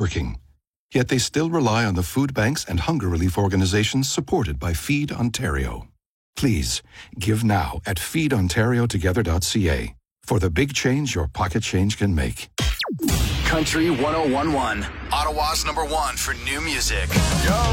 working. Yet they still rely on the food banks and hunger relief organizations supported by Feed Ontario. Please, give now at feedontariotogether.ca for the big change your pocket change can make. Country 101.1, Ottawa's #1 for new music.